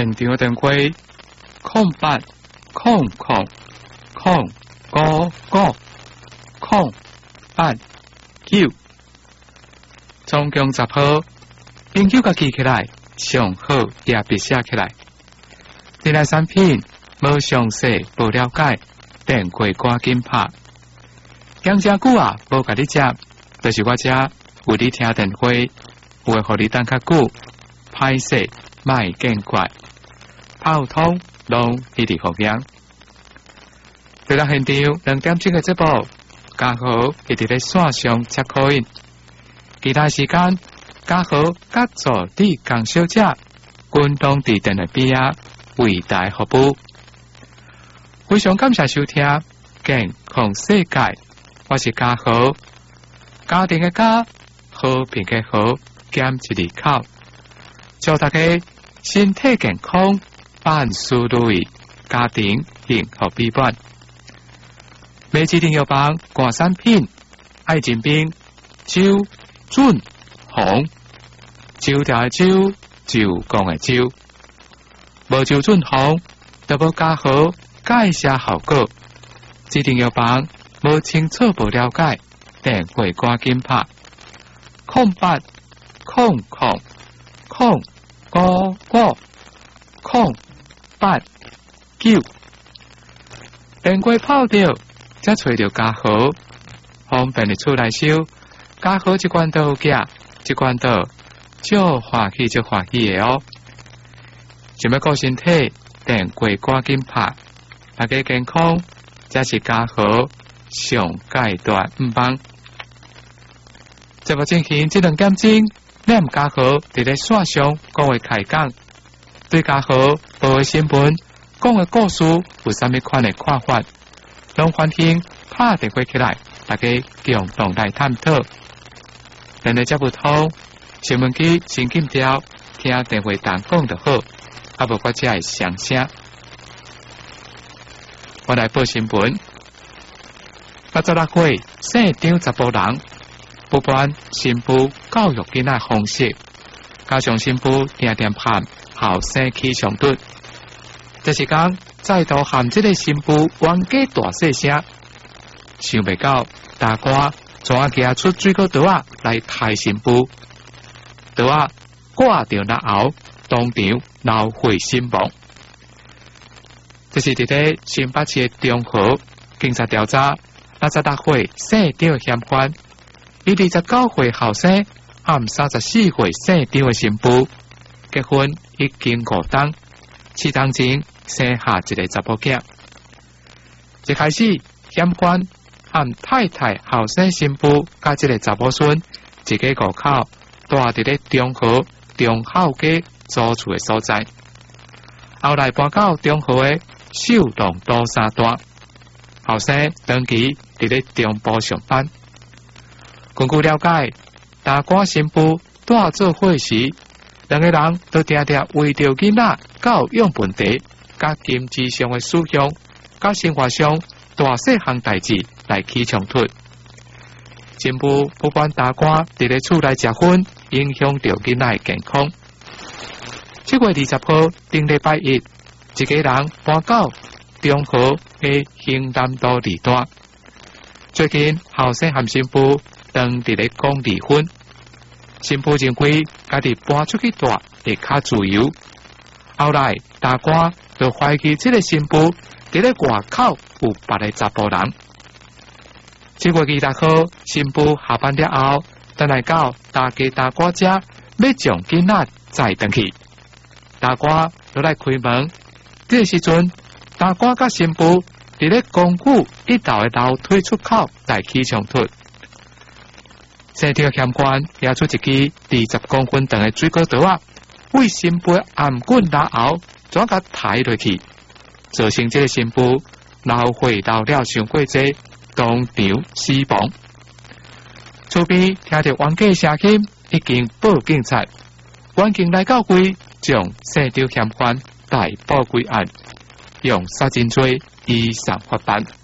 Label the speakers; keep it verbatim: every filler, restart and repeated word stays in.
Speaker 1: 现场的电话空八空空空五五空八九，总共十号，朋友甲记起来，上好也别写起来。这类产品无详细无了解，电话赶紧拍。养遮久啊，无甲你接，就是我遮为你听电话，会互你等较久，歹势卖见怪，泡通拢一直服养。对了，现场两点钟嘅节目，嘉豪一直在线上接口音，其他时间嘉豪甲助理江小姐均拢伫电话边啊为大家服务。非常感谢收听健康世界，我是嘉豪，家庭嘅家，和平嘅和，减一字口，祝大家身体健康，万事如意，家庭幸福美满。每指定药房挂产品，爱金冰、酒、准、红，酒调嘅酒，酒讲嘅酒，无酒准红，都无加好介绍效果。指定药房无清楚无了解，电话赶紧拍空八空空空五五空八九，电话泡掉。才找到嘉豪，方便的出来收。嘉豪一罐都有价，一罐都就欢喜就欢喜的哦。想要顾身体，电话赶紧拍，大家健康，这是嘉豪上阶段唔帮。节目进行这两点钟，念嘉豪伫咧线上讲话开讲，对嘉豪报的新闻讲的故事有啥物款的看法？拢欢迎拍电话起来，大家共同来探讨。咱的接不通，新闻机先紧调，听电话单讲就好，啊无我才会上声。我来报新闻。八十六岁县长查甫人不管新妇教育囡仔方式，加上新妇定定喊后生起上顿，这是讲。再度喊这个新妇冤家大细声，想袂到大官怎啊拿出水果刀啊来杀新妇，刀啊挂着那后，当场流血身亡。这是伫咧新北市中和警察调查，六十六岁姓张嫌犯，以二十九岁后生暗三十四岁姓张的新妇结婚已经五档，七档前。生下一个查甫囝，一开始嫌犯按太太后生新妇甲这个查甫孙，一家五口住伫咧中和中孝街租厝的所在，后来搬到中和的秀隆多三段，后生长期伫咧中部上班。根据了解，大官新妇住做伙时，两个人都定定为着囡仔教养问题。甲经济上的使用，甲生活上大细项代志来起冲突。新妇不管大官伫咧厝内食薰，影响到囡仔健康。七月二十号，顶礼拜一，一家人搬到中和的兴南道二段。最近后生和新妇当伫咧讲离婚，新妇认为家己搬出去住会较自由。后来大官就怀疑这个新妇伫咧外口有别个查甫人。七月二十号，新妇下班了后，等来到大家大官家，要将囡仔载回去。大官就来开门，这个时阵，大官甲新妇伫咧公寓一道的楼梯出口来起冲突。这条嫌犯拿出一支二十公分长的水果刀啊！为新妇颔棍拉后，怎甲抬落去，造成这个新妇流血流了伤过济，当场死亡。厝边听到冤家声音，已经报警察，远警来到位，将姓张嫌犯逮捕归案，用杀人罪依上法办。